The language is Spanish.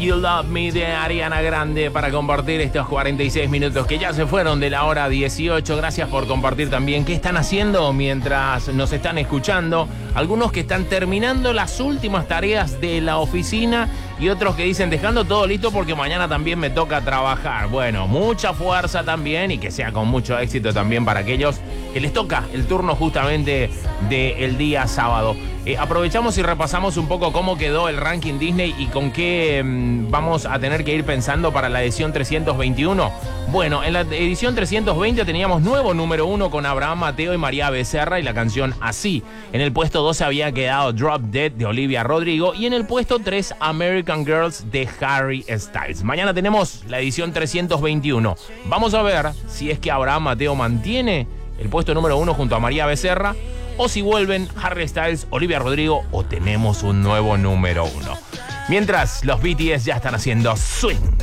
You Love Me de Ariana Grande para compartir estos 46 minutos que ya se fueron de la hora 18. Gracias por compartir también qué están haciendo mientras nos están escuchando. Algunos que están terminando las últimas tareas de la oficina y otros que dicen dejando todo listo porque mañana también me toca trabajar. Bueno, mucha fuerza también y que sea con mucho éxito también para aquellos que les toca el turno justamente del día sábado. Aprovechamos y repasamos un poco cómo quedó el ranking Disney y con qué vamos a tener que ir pensando para la edición 321. Bueno, en la edición 320 teníamos nuevo número 1 con Abraham Mateo y María Becerra y la canción Así. En el puesto 12 había quedado Drop Dead de Olivia Rodrigo y en el puesto 3 American Girls de Harry Styles. Mañana tenemos la edición 321. Vamos a ver si es que Abraham Mateo mantiene el puesto número 1 junto a María Becerra o si vuelven Harry Styles, Olivia Rodrigo o tenemos un nuevo número 1. Mientras los BTS ya están haciendo swing.